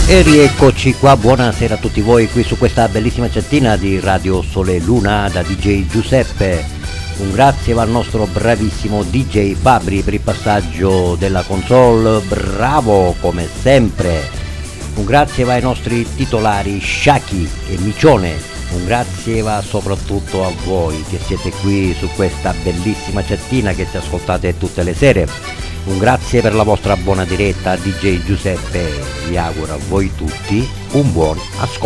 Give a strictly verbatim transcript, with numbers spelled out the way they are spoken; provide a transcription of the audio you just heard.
E rieccoci qua, buonasera a tutti voi qui su questa bellissima chattina di Radio Sole Luna da D J Giuseppe. Un grazie va al nostro bravissimo D J Fabri per il passaggio della console, bravo come sempre. Un grazie va ai nostri titolari Shaki e Micione. Un grazie va soprattutto a voi che siete qui su questa bellissima chattina che ci ascoltate tutte le sere. Un grazie per la vostra buona diretta, D J Giuseppe. Vi auguro a voi tutti un buon ascolto.